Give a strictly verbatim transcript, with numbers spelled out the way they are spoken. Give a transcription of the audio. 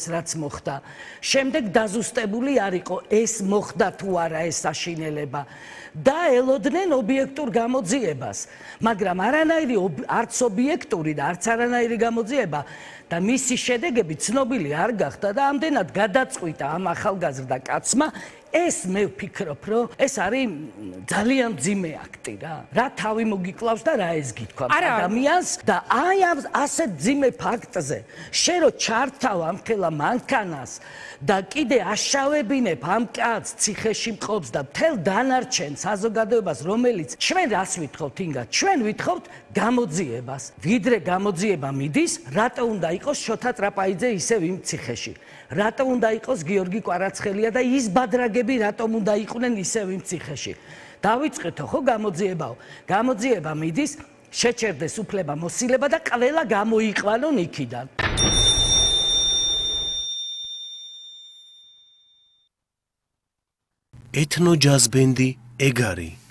რაც მოხდა. შემდეგ დაზუსტებული არ იყო ეს მოხდა თუ არა ეს საშინელება და ელოდნენ ობიექტურ გამოძიებას, მაგრამ არანაირი არც ობიექტური და არც არანაირი გამოძიება და მისი შედეგები ცნობილი არ გახდა და ამდენად გადაწყვიტა ამ ახალგაზრდა კაცმა ეს მე ვფიქრობ, რომ ეს არის ძალიან მძიმე აქტი რა. რა თავი მოგიკლავს და რა ეს გითქვა ადამიანს და აი ასე მძიმე ფაქტზე შენ რო ჩართავ ამ ხელა მანქანას და კიდე აშავებინებ ამ კაცს ციხეში მყოფს და მთელ დანარჩენ საზოგადოებას, რომელიც ჩვენ რას ვითხოვთ ინგა? ჩვენ ვითხოვთ გამოძიებას. ვიდრე გამოძიება მიდის, რატო უნდა იყოს შოთა ტრაპაიძე ისევ იმ ციხეში? რატო უნდა იყოს გიორგი კვარაცხელია და ის ბადრაგები რატომ უნდა იყვნენ ისევ იმ ციხეში? დავიწყეთო ხო გამოძიებაო. გამოძიება მიდის, შეჩერდეს უფლება მოსილება და ყველა გამოიყვანონ იქიდან. ეთნო ჯაზ ბენდი ეგარი